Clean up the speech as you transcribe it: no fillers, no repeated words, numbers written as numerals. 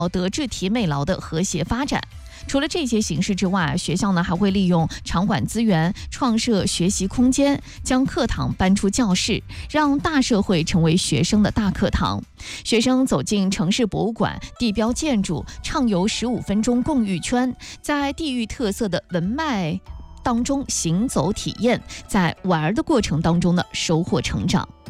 德智体美劳的和谐发展。除了这些形式之外，学校呢还会利用场馆资源创设学习空间，将课堂搬出教室，让大社会成为学生的大课堂。学生走进城市博物馆、地标建筑，畅游15分钟共育圈，在地域特色的文脉当中行走体验，在玩的过程当中呢收获成长。